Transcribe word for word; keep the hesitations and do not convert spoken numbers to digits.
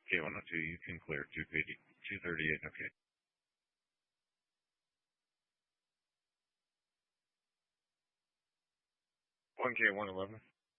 K one oh two, you can clear two thirty-eight, okay. one K one eleven.